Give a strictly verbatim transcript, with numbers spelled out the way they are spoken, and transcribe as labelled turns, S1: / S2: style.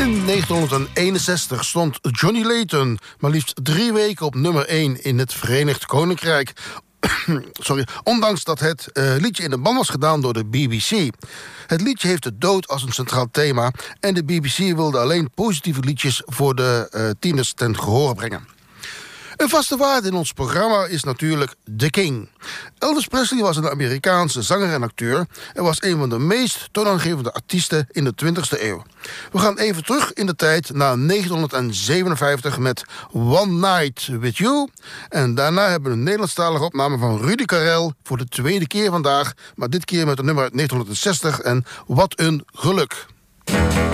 S1: In negentienhonderdeenenzestig stond Johnny Layton maar liefst drie weken op nummer één in het Verenigd Koninkrijk. Sorry, ondanks dat het uh, liedje in de ban was gedaan door de B B C. Het liedje heeft de dood als een centraal thema en de B B C wilde alleen positieve liedjes voor de uh, tieners ten gehore brengen. Een vaste waarde in ons programma is natuurlijk The King. Elvis Presley was een Amerikaanse zanger en acteur en was een van de meest toonaangevende artiesten in de twintigste eeuw. We gaan even terug in de tijd naar negentienhonderdzevenenvijftig met One Night With You. En daarna hebben we een Nederlandstalige opname van Rudy Karel voor de tweede keer vandaag, maar dit keer met een nummer uit negentienhonderdzestig en Wat een geluk.